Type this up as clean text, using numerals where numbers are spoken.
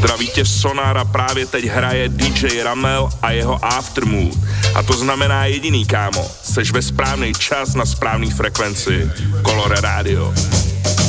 Zdraví tě Sonára, právě teď hraje DJ Ramel a jeho Aftermood. A to znamená jediný, kámo, seš ve správný čas na správný frekvenci. Colore Radio.